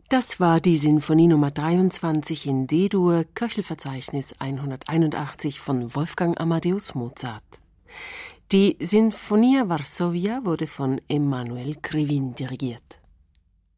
Das war die Sinfonie Nummer 23 in D-Dur, Köchelverzeichnis 181 von Wolfgang Amadeus Mozart. Die Sinfonia Varsovia wurde von Emanuel Krivin dirigiert.